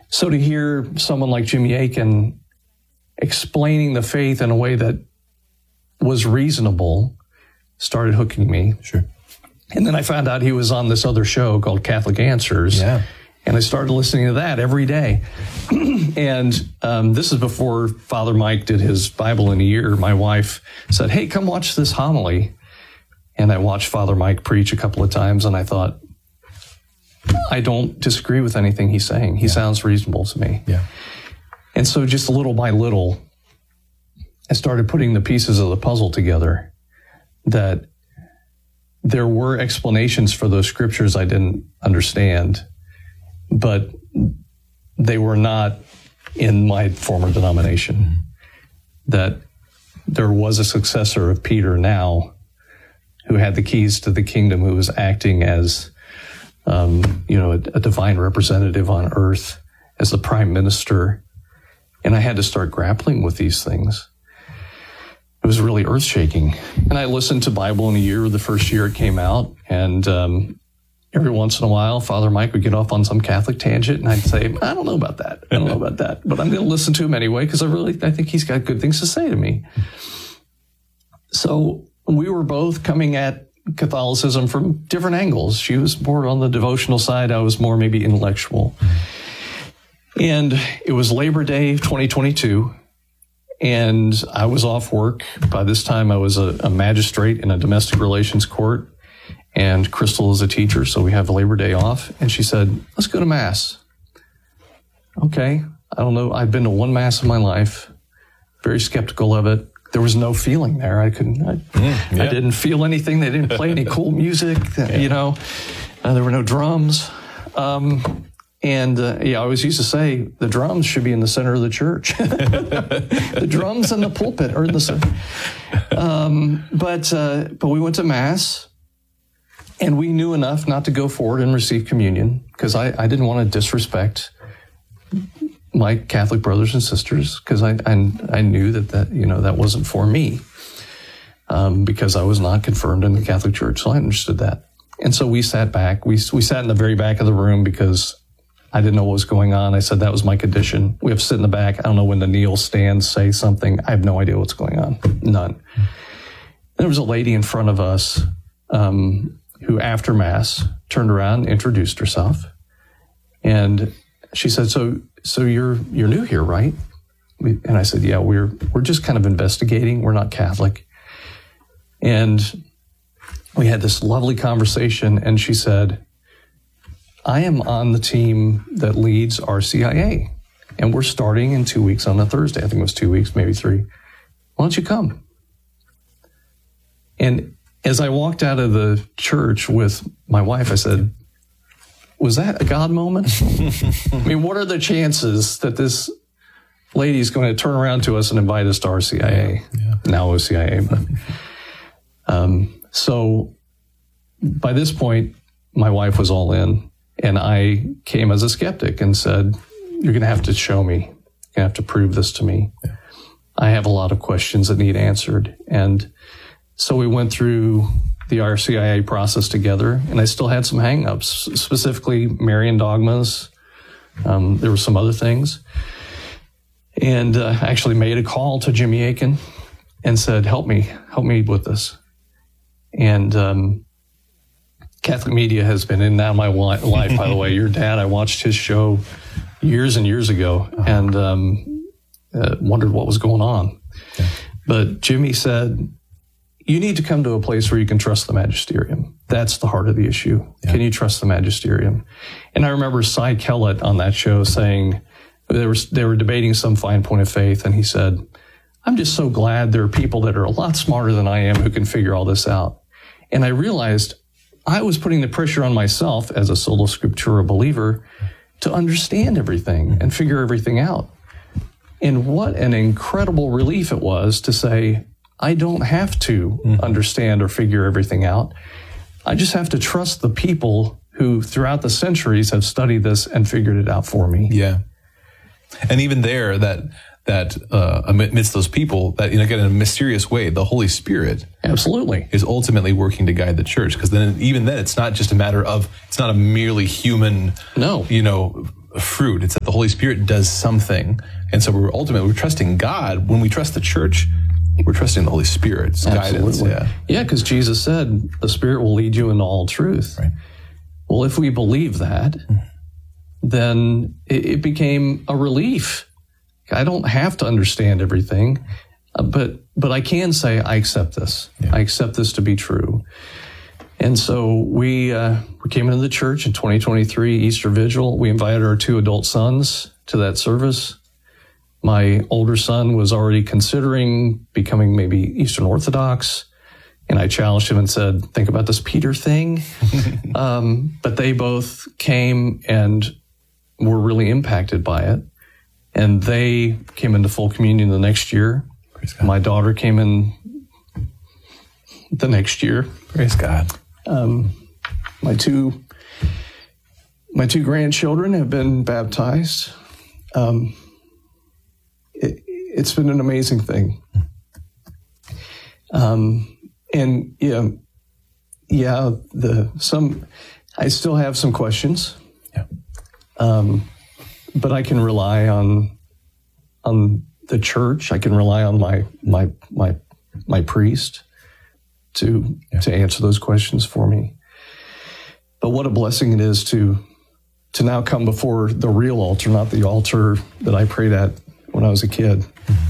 So to hear someone like Jimmy Akin explaining the faith in a way that was reasonable started hooking me. Sure. And then I found out he was on this other show called Catholic Answers. Yeah. And I started listening to that every day. And this is before Father Mike did his Bible in a year. My wife said, hey, come watch this homily. And I watched Father Mike preach a couple of times, and I thought, I don't disagree with anything he's saying. He sounds reasonable to me. Yeah. And so just little by little, I started putting the pieces of the puzzle together, that there were explanations for those scriptures I didn't understand, but they were not in my former denomination. That there was a successor of Peter now who had the keys to the kingdom, who was acting as a divine representative on earth, as the prime minister. And I had to start grappling with these things. It was really earth-shaking. And I listened to Bible in a year, the first year it came out, and every once in a while, Father Mike would get off on some Catholic tangent, and I'd say, I don't know about that. But I'm going to listen to him anyway, because I think he's got good things to say to me. So we were both coming at Catholicism from different angles. She was more on the devotional side. I was more maybe intellectual. And it was Labor Day 2022, and I was off work. By this time, I was a magistrate in a domestic relations court, and Crystal is a teacher, so we have Labor Day off. And she said, let's go to Mass. Okay. I don't know. I've been to one Mass in my life. Very skeptical of it. There was no feeling there. I didn't feel anything. They didn't play any cool music. There were no drums. I always used to say the drums should be in the center of the church. The drums and the pulpit are in the center. But we went to Mass, and we knew enough not to go forward and receive communion, because I didn't want to disrespect my Catholic brothers and sisters, because I knew that wasn't for me, because I was not confirmed in the Catholic Church. So I understood that. And so we sat back. We sat in the very back of the room because I didn't know what was going on. I said that was my condition. We have to sit in the back. I don't know when to kneel, stand, say something. I have no idea what's going on. None. There was a lady in front of us who, after Mass, turned around, introduced herself, and she said, "So you're new here, right?" And I said, "Yeah, we're just kind of investigating. We're not Catholic." And we had this lovely conversation, and she said, I am on the team that leads RCIA, and we're starting in 2 weeks on a Thursday. I think it was 2 weeks, maybe 3. Why don't you come? And as I walked out of the church with my wife, I said, was that a God moment? I mean, what are the chances that this lady is going to turn around to us and invite us to RCIA? Yeah. Now OCIA. But, so by this point, my wife was all in, and I came as a skeptic and said, you're going to have to show me. You're going to have to prove this to me. Yeah. I have a lot of questions that need answered. And so we went through the RCIA process together, and I still had some hang-ups, specifically Marian dogmas. There were some other things. And I actually made a call to Jimmy Akin and said, help me with this. And Catholic media has been in and out of my life, by the way. Your dad, I watched his show years and years ago, and wondered what was going on. Okay. But Jimmy said, you need to come to a place where you can trust the magisterium. That's the heart of the issue. Yeah. Can you trust the magisterium? And I remember Cy Kellett on that show saying, they were debating some fine point of faith, and he said, I'm just so glad there are people that are a lot smarter than I am who can figure all this out. And I realized I was putting the pressure on myself as a sola scriptura believer to understand everything and figure everything out. And what an incredible relief it was to say, I don't have to understand or figure everything out. I just have to trust the people who throughout the centuries have studied this and figured it out for me. Yeah. And even there, that amidst those people, that, again, in a mysterious way, the Holy Spirit absolutely is ultimately working to guide the church. Because then, even then, it's not just a matter of, it's not a merely human, fruit. It's that the Holy Spirit does something. And so we're trusting God. When we trust the church, we're trusting the Holy Spirit's guidance. Yeah, because Jesus said the Spirit will lead you into all truth. Right. Well, if we believe that, then it became a relief. I don't have to understand everything, but I can say I accept this. Yeah. I accept this to be true. And so we came into the church in 2023, Easter Vigil. We invited our 2 adult sons to that service. My older son was already considering becoming maybe Eastern Orthodox. And I challenged him and said, think about this Peter thing. But they both came and were really impacted by it. And they came into full communion the next year. My daughter came in the next year. Praise God. My two grandchildren have been baptized. It's been an amazing thing. And I still have some questions. Yeah. But I can rely on the church. I can rely on my priest to answer those questions for me. But what a blessing it is to now come before the real altar, not the altar that I prayed at when I was a kid,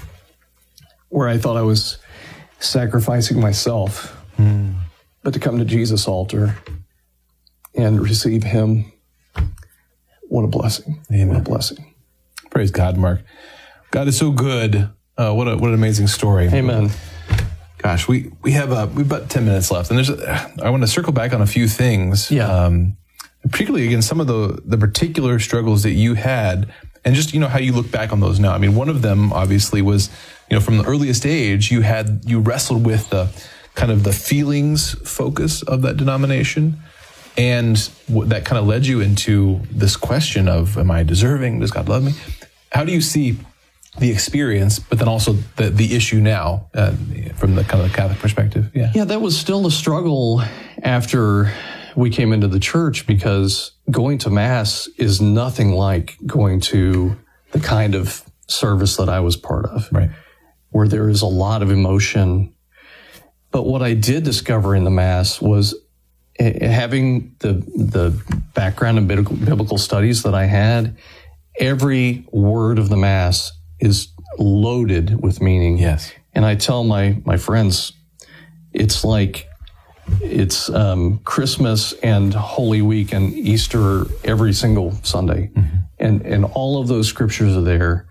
where I thought I was sacrificing myself, but to come to Jesus' altar and receive him. What a blessing. Amen. What a blessing. Praise God, Mark. God is so good. What an amazing story. Amen. Gosh, we have about 10 minutes left, and I want to circle back on a few things. Yeah. Particularly again, some of the particular struggles that you had, and just how you look back on those now. I mean, one of them obviously was from the earliest age you wrestled with the kind of the feelings focus of that denomination, and that kind of led you into this question of, am I deserving? Does God love me? How do you see the experience, but then also the issue now from the kind of the Catholic perspective? Yeah, that was still a struggle after we came into the church, because going to Mass is nothing like going to the kind of service that I was part of, right, where there is a lot of emotion. But what I did discover in the Mass was, having the background in biblical studies that I had, every word of the Mass is loaded with meaning. Yes. And I tell my friends, it's like it's Christmas and Holy Week and Easter every single Sunday. Mm-hmm. And all of those scriptures are there.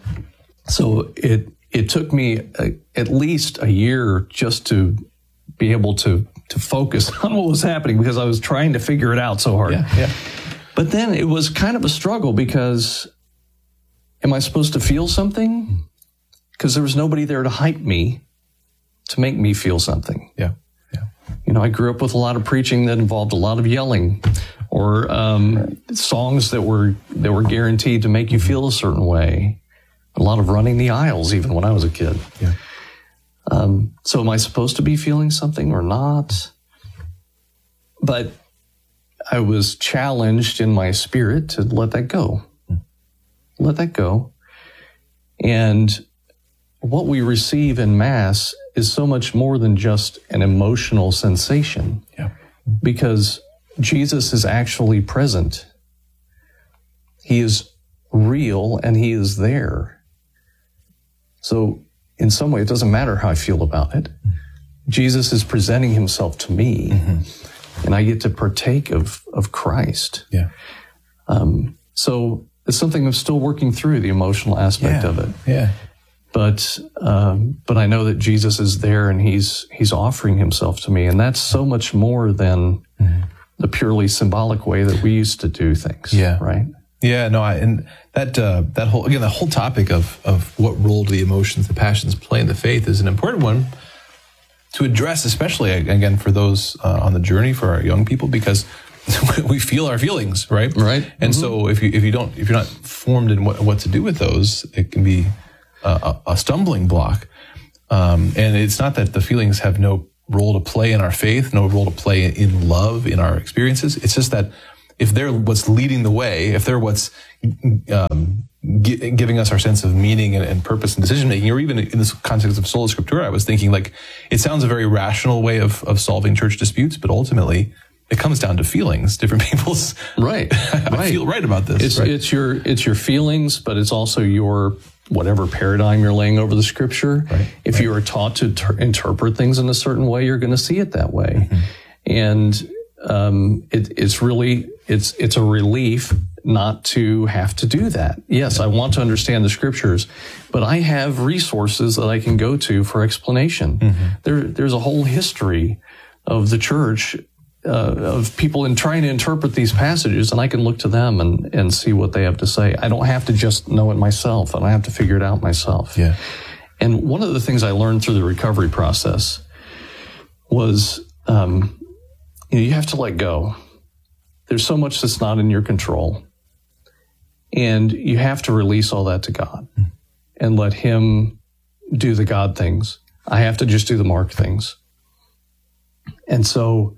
So it took me at least a year just to be able to focus on what was happening, because I was trying to figure it out so hard. Yeah. But then it was kind of a struggle, because am I supposed to feel something? Because there was nobody there to hype me, to make me feel something. Yeah. I grew up with a lot of preaching that involved a lot of yelling, or songs that were guaranteed to make you feel a certain way. A lot of running the aisles, even when I was a kid. Yeah. So am I supposed to be feeling something or not? But I was challenged in my spirit to let that go. Let that go. And what we receive in Mass is so much more than just an emotional sensation. Yeah. Because Jesus is actually present. He is real and he is there. So in some way, it doesn't matter how I feel about it. Jesus is presenting himself to me, and I get to partake of Christ. Yeah. So it's something I'm still working through, the emotional aspect of it. Yeah. But I know that Jesus is there and he's offering himself to me, and that's so much more than the purely symbolic way that we used to do things. Yeah. Right. Yeah, no, and that whole topic of what role do the emotions, the passions play in the faith is an important one to address, especially again for those on the journey, for our young people, because we feel our feelings, right? Right. And so if you're not formed in what to do with those, it can be a stumbling block. And it's not that the feelings have no role to play in our faith, no role to play in love, in our experiences. It's just that if they're what's leading the way, if they're what's giving us our sense of meaning and purpose and decision making, or even in this context of sola scriptura, I was thinking like, it sounds a very rational way of solving church disputes, but ultimately it comes down to feelings. Different people's right. I feel right about this. It's your feelings, but it's also your whatever paradigm you're laying over the scripture. Right. If you are taught to interpret things in a certain way, you're going to see it that way. And it's a relief not to have to do that. Yes, I want to understand the scriptures, but I have resources that I can go to for explanation. There's a whole history of the church, of people in trying to interpret these passages, and I can look to them and see what they have to say. I don't have to just know it myself, and I have to figure it out myself. Yeah. And one of the things I learned through the recovery process was, you have to let go. There's so much that's not in your control. And you have to release all that to God and let Him do the God things. I have to just do the Mark things. And so,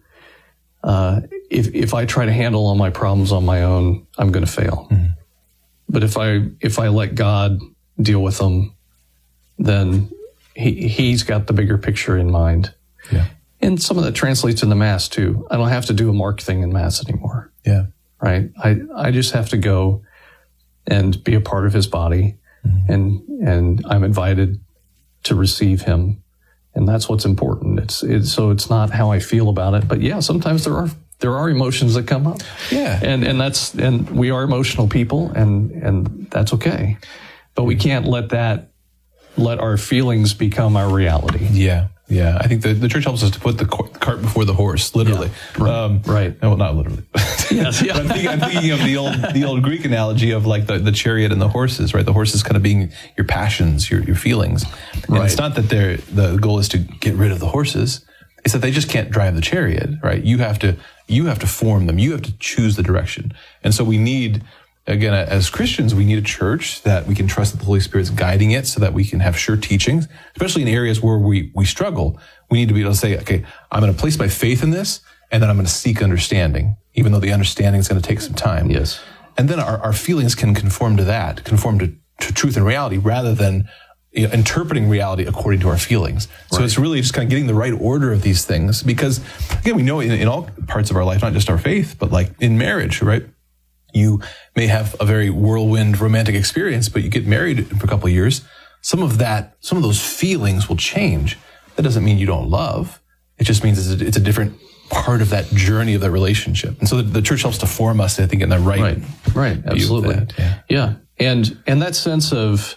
if I try to handle all my problems on my own, I'm going to fail. But if I let God deal with them, then He's got the bigger picture in mind. Yeah. And some of that translates into Mass too. I don't have to do a Mark thing in Mass anymore. Yeah. Right. I just have to go and be a part of His body, and I'm invited to receive Him, and that's what's important. So it's not how I feel about it, but yeah, sometimes there are emotions that come up. Yeah. And we are emotional people, and that's okay, but we can't let our feelings become our reality. Yeah. Yeah, I think the church helps us to put the cart before the horse, literally. Yeah, right. Well, not literally. Yes, yeah. But I'm thinking of the old Greek analogy of like the chariot and the horses, right? The horses kind of being your passions, your feelings. And it's not that the goal is to get rid of the horses. It's that they just can't drive the chariot, right? You have to form them. You have to choose the direction. And so we need, again, as Christians, we need a church that we can trust that the Holy Spirit's guiding it so that we can have sure teachings, especially in areas where we struggle. We need to be able to say, okay, I'm going to place my faith in this, and then I'm going to seek understanding, even though the understanding is going to take some time. Yes. And then our feelings can conform to that, conform to truth and reality, rather than interpreting reality according to our feelings. So it's really just kind of getting the right order of these things, because, again, we know in all parts of our life, not just our faith, but like in marriage, right? You may have a very whirlwind romantic experience, but you get married for a couple of years. Some of those feelings will change. That doesn't mean you don't love. It just means it's a different part of that journey of that relationship. And so the church helps to form us, I think, in the right. Right. Absolutely. That, yeah. And that sense of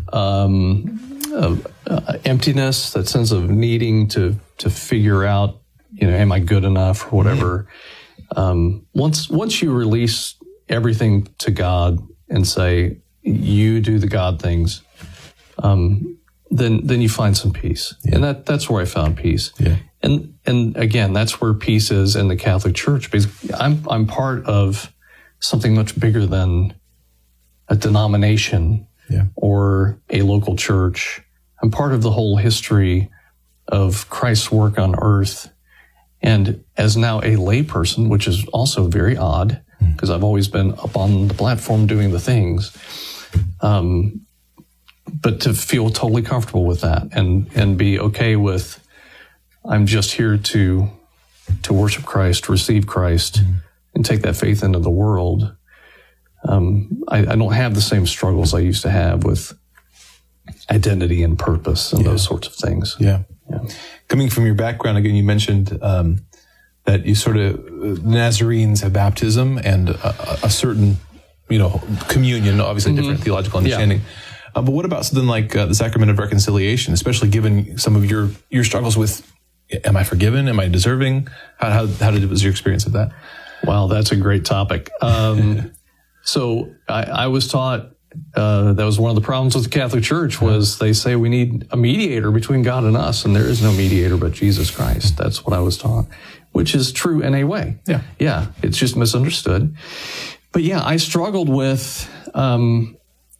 emptiness, that sense of needing to figure out, am I good enough or whatever. Once you release everything to God and say, you do the God things, then you find some peace. Yeah. And that's where I found peace. Yeah. And again, that's where peace is in the Catholic Church, because I'm part of something much bigger than a denomination or a local church. I'm part of the whole history of Christ's work on earth. And as now a layperson, which is also very odd, because I've always been up on the platform doing the things, but to feel totally comfortable with that and be okay with, I'm just here to worship Christ, receive Christ, and take that faith into the world. I don't have the same struggles I used to have with identity and purpose and those sorts of things. Yeah. Coming from your background, again, you mentioned that you sort of, Nazarenes have baptism and a certain, communion, obviously different theological understanding. But what about something like the sacrament of reconciliation, especially given some of your struggles with, am I forgiven? Am I deserving? How was your experience of that? Wow, that's a great topic. So I was taught, that was one of the problems with the Catholic Church, was they say we need a mediator between God and us, and there is no mediator but Jesus Christ. That's what I was taught, which is true in a way. Yeah. It's just misunderstood. But yeah, I struggled with, am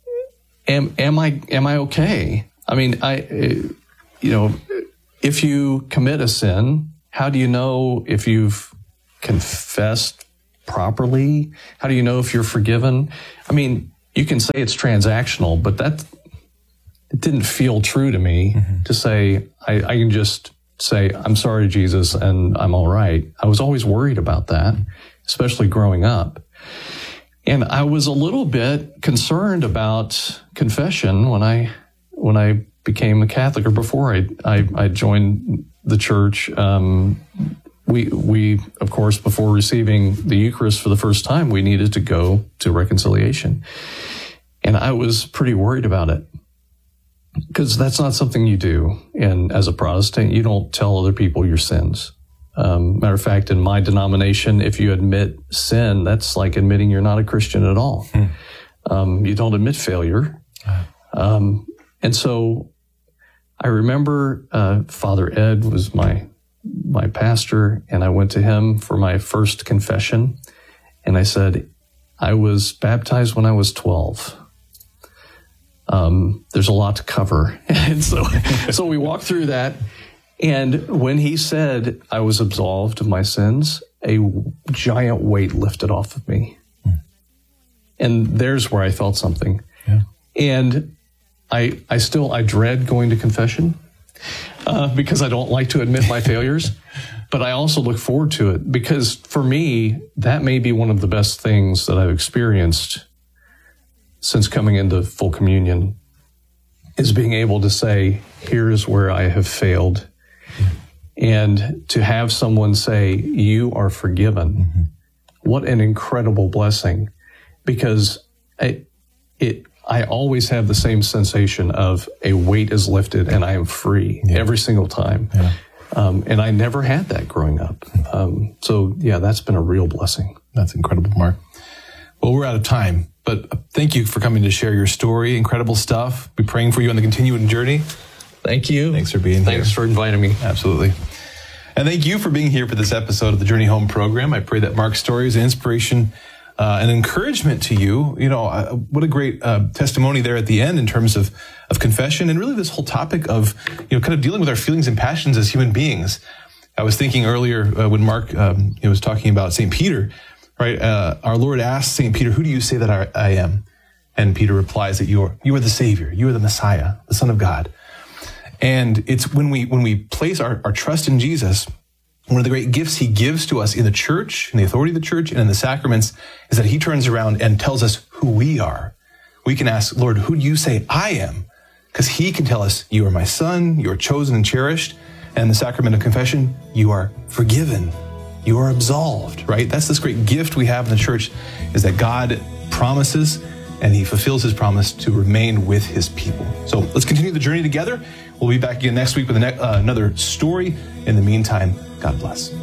I okay? I mean, if you commit a sin, how do you know if you've confessed properly? How do you know if you're forgiven? I mean, you can say it's transactional, but it didn't feel true to me to say, I can just say, I'm sorry, Jesus, and I'm all right. I was always worried about that, especially growing up. And I was a little bit concerned about confession when I became a Catholic, or before I joined the church. We, of course, before receiving the Eucharist for the first time, we needed to go to reconciliation. And I was pretty worried about it, because that's not something you do. And as a Protestant, you don't tell other people your sins. Matter of fact, in my denomination, if you admit sin, that's like admitting you're not a Christian at all. You don't admit failure. And so I remember Father Ed was my pastor, and I went to him for my first confession. And I said, I was baptized when I was 12. There's a lot to cover. And so we walked through that. And when he said I was absolved of my sins, a giant weight lifted off of me. And there's where I felt something. Yeah. And I dread going to confession because I don't like to admit my failures. But I also look forward to it, because for me, that may be one of the best things that I've experienced since coming into full communion, is being able to say, here's where I have failed. And to have someone say, you are forgiven. What an incredible blessing, because I always have the same sensation of a weight is lifted and I am free every single time. Yeah. And I never had that growing up. So that's been a real blessing. That's incredible, Mark. Well, we're out of time, but thank you for coming to share your story. Incredible stuff. We're praying for you on the continuing journey. Thank you. Thanks for being here. Thanks for inviting me. Absolutely. And thank you for being here for this episode of the Journey Home program. I pray that Mark's story is an inspiration and encouragement to you. You know, what a great testimony there at the end in terms of confession, and really this whole topic of, kind of dealing with our feelings and passions as human beings. I was thinking earlier when Mark was talking about St. Peter, right? Our Lord asked St. Peter, who do you say that I am? And Peter replies that you are the Savior. You are the Messiah, the Son of God. And it's when we place our trust in Jesus, one of the great gifts he gives to us in the church, in the authority of the church, and in the sacraments, is that he turns around and tells us who we are. We can ask, Lord, who do you say I am? Because he can tell us, you are my son, you are chosen and cherished. And the sacrament of confession, you are forgiven, you are absolved, right? That's this great gift we have in the church, is that God promises and he fulfills his promise to remain with his people. So let's continue the journey together. We'll be back again next week with another story. In the meantime, God bless.